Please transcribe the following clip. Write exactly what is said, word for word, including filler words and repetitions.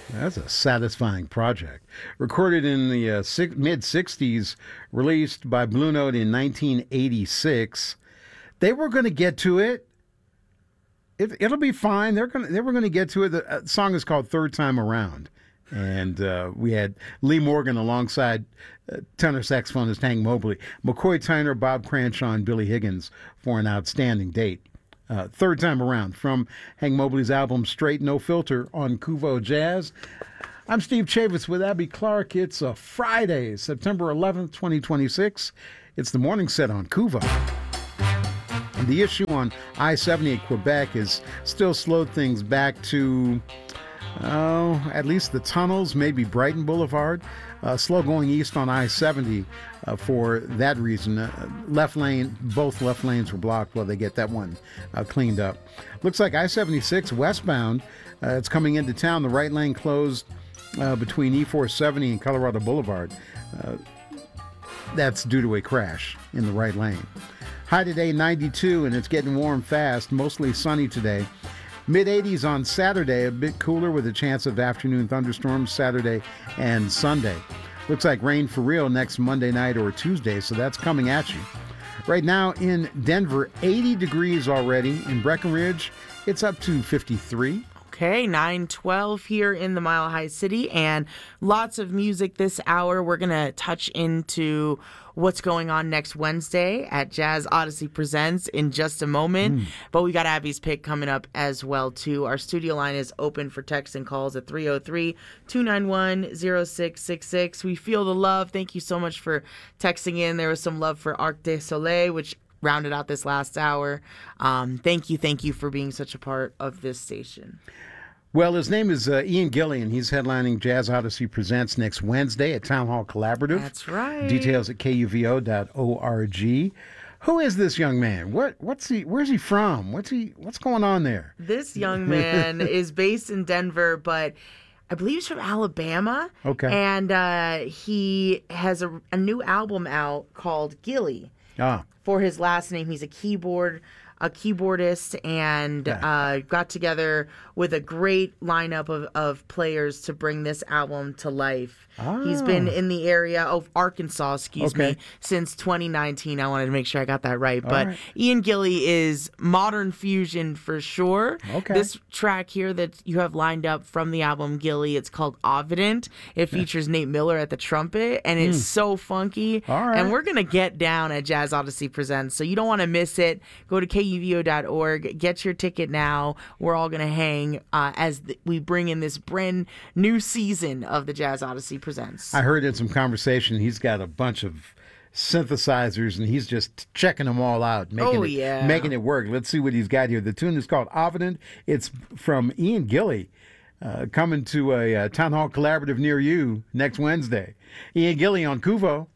That's a satisfying project. Recorded in the uh, mid sixties, released by Blue Note in nineteen eighty-six. They were going to get to it. it. It'll be fine. They're going. They were going to get to it. The uh, song is called "Third Time Around," and uh, we had Lee Morgan alongside uh, tenor saxophonist Hank Mobley, McCoy Tyner, Bob Cranshaw, and Billy Higgins for an outstanding date. Uh, third time around from Hank Mobley's album Straight No Filter on Kuvo Jazz. I'm Steve Chavis with Abby Clark. It's a Friday, September eleventh, twenty twenty-six. It's the morning set on Kuvo. And the issue on I seventy at Quebec has still slowed things back to, oh, at least the tunnels, maybe Brighton Boulevard. Uh, slow going east on I seventy uh, for that reason. Uh, left lane, both left lanes were blocked while they get that one uh, cleaned up. Looks like I seventy-six westbound, uh, it's coming into town. The right lane closed uh, between E four seventy and Colorado Boulevard. Uh, that's due to a crash in the right lane. High today ninety-two, and it's getting warm fast, mostly sunny today. mid eighties on Saturday, a bit cooler with a chance of afternoon thunderstorms Saturday and Sunday. Looks like rain for real next Monday night or Tuesday, so that's coming at you. Right now in Denver, eighty degrees already. In Breckenridge, it's up to fifty-three. Okay, nine twelve here in the Mile High City, and lots of music this hour. We're going to touch into what's going on next Wednesday at Jazz Odyssey Presents in just a moment. Mm. But we got Abby's pick coming up as well, too. Our studio line is open for texts and calls at three oh three, two nine one, oh six six six. We feel the love. Thank you so much for texting in. There was some love for Arc de Soleil, which rounded out this last hour. Um, thank you, thank you for being such a part of this station. Well, his name is uh, Ian Gillian. He's headlining Jazz Odyssey Presents next Wednesday at Town Hall Collaborative. That's right. Details at K U V O dot org. Who is this young man? What what's he? Where's he from? What's he? What's going on there? This young man is based in Denver, but I believe he's from Alabama. Okay. And uh, he has a, a new album out called Gilly. Ah. For his last name, he's a keyboard. a keyboardist, and uh, got together with a great lineup of, of players to bring this album to life. Oh. He's been in the area of Arkansas, excuse okay. me, since twenty nineteen. I wanted to make sure I got that right. All but right. Ian Gilly is modern fusion for sure. Okay. This track here that you have lined up from the album Gilly, it's called Ovident. It features Nate Miller at the trumpet, and it's mm. so funky. All right. And we're going to get down at Jazz Odyssey Presents, so you don't want to miss it. Go to K U V O dot org. Get your ticket now. We're all going to hang uh, as th- we bring in this brand new season of the Jazz Odyssey Presents. I heard in some conversation he's got a bunch of synthesizers and he's just checking them all out, making, oh, it, yeah. making it work. Let's see what he's got here. The tune is called Ovident. It's from Ian Gilly. Uh, coming to a, a Town Hall Collaborative near you next Wednesday. Ian Gilly on Kuvo.